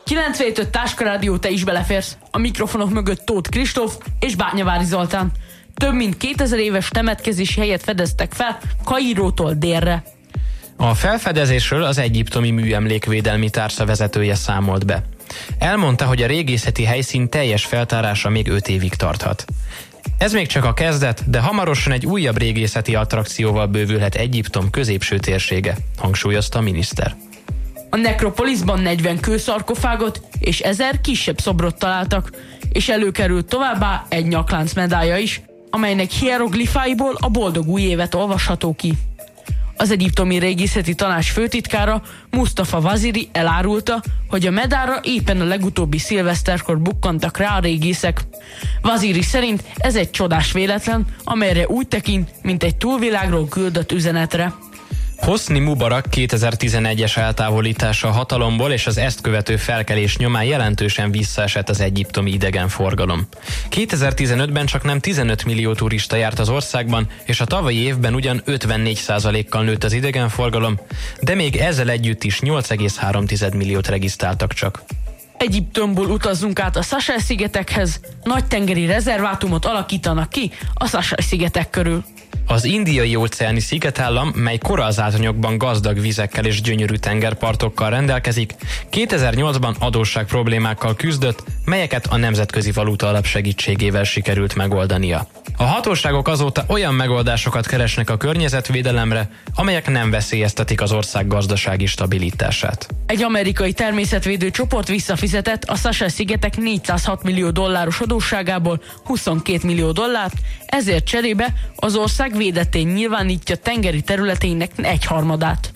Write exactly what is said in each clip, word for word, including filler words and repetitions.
kilencvenhét öt Táskarádió, te is beleférsz. A mikrofonok mögött Tóth Kristóf és Bányavári Zoltán. Több mint kétezer éves temetkezési helyet fedeztek fel Kairótól délre. A felfedezésről az egyiptomi műemlékvédelmi tárca vezetője számolt be. Elmondta, hogy a régészeti helyszín teljes feltárása még öt évig tarthat. Ez még csak a kezdet, de hamarosan egy újabb régészeti attrakcióval bővülhet Egyiptom középső térsége, hangsúlyozta a miniszter. A nekropoliszban negyven kőszarkofágot és ezer kisebb szobrot találtak, és előkerült továbbá egy nyaklánc medálja is, amelynek hieroglifáiból a boldog új évet olvasható ki. Az egyiptomi régészeti tanács főtitkára Mustafa Vaziri elárulta, hogy a medálra éppen a legutóbbi szilveszterkor bukkantak rá a régészek. Vaziri szerint ez egy csodás véletlen, amelyre úgy tekint, mint egy túlvilágról küldött üzenetre. Hosni Mubarak kétezer-tizenegyes eltávolítása a hatalomból és az ezt követő felkelés nyomán jelentősen visszaesett az egyiptomi idegenforgalom. kétezer-tizenötben csak nem tizenöt millió turista járt az országban, és a tavalyi évben ugyan ötvennégy százalékkal nőtt az idegenforgalom, de még ezzel együtt is nyolc egész három milliót regisztráltak csak. Egyiptomból utazzunk át a Seychelle-szigetekhez, nagy tengeri rezervátumot alakítanak ki a Seychelle-szigetek körül. Az indiai-óceáni szigetállam, mely korallzátonyokban gazdag vizekkel és gyönyörű tengerpartokkal rendelkezik, kétezer-nyolcban adósság problémákkal küzdött, melyeket a Nemzetközi Valuta Alap segítségével sikerült megoldania. A hatóságok azóta olyan megoldásokat keresnek a környezetvédelemre, amelyek nem veszélyeztetik az ország gazdasági stabilitását. Egy amerikai természetvédő csoport visszafizetett a Seychelle-szigetek négyszázhat millió dolláros adósságából huszonkét millió dollárt, ezért cserébe az ország védettén nyilvánítja tengeri területének egyharmadát.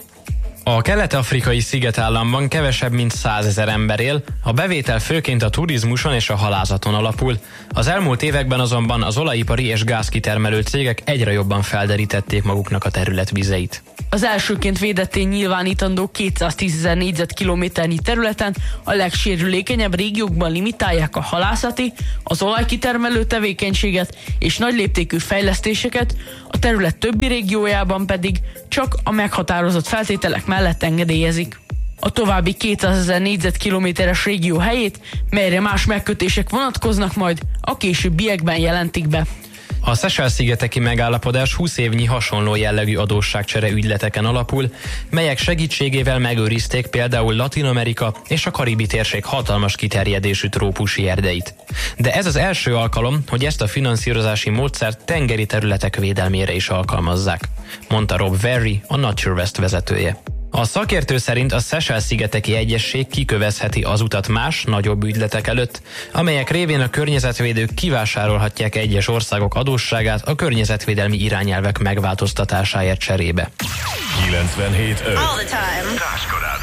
A kelet-afrikai szigetállamban kevesebb mint százezer ember él, a bevétel főként a turizmuson és a halászaton alapul. Az elmúlt években azonban az olajipari és gázkitermelő cégek egyre jobban felderítették maguknak a terület vizeit. Az elsőként védettén nyilvánítandó kétszáztízezer négyzetkilométernyi területen a legsérülékenyebb régiókban limitálják a halászati, az olajkitermelő tevékenységet és nagyléptékű fejlesztéseket, a terület többi régiójában pedig csak a meghatározott feltételek mellett engedélyezik. A további kétszázezer négyzetkilométeres régió helyét, melyre más megkötések vonatkoznak, majd a későbbiekben jelentik be. A Seychelle-szigeteki megállapodás húsz évnyi hasonló jellegű adósságcsere ügyleteken alapul, melyek segítségével megőrizték például Latin-Amerika és a karibi térség hatalmas kiterjedésű trópusi erdeit. De ez az első alkalom, hogy ezt a finanszírozási módszert tengeri területek védelmére is alkalmazzák, mondta Rob Verry, a NatureWest vezetője. A szakértő szerint a Seychelle-szigeteki egyezség kikövezheti az utat más, nagyobb ügyletek előtt, amelyek révén a környezetvédők kivásárolhatják egyes országok adósságát a környezetvédelmi irányelvek megváltoztatásáért cserébe. kilencvenhét öt